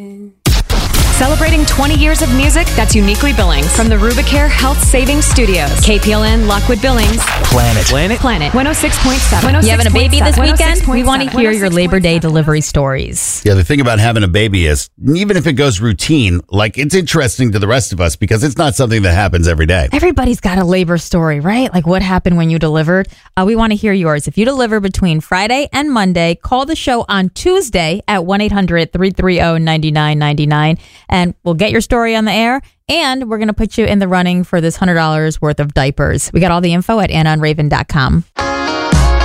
Celebrating 20 years of music that's uniquely Billings. From the Rubicare Health Savings Studios. KPLN Lockwood Billings. Planet 106.7. You having a baby this weekend? We want to hear your Labor Day delivery stories. Yeah, the thing about having a baby is, even if it goes routine, like, it's interesting to the rest of us because it's not something that happens every day. Everybody's got a labor story, right? Like what happened when you delivered. We want to hear yours. If you deliver between Friday and Monday, call the show on Tuesday at 1-800-330-9999 and we'll get your story on the air. And we're going to put you in the running for this $100 worth of diapers. We got all the info at AnnaandRaven.com.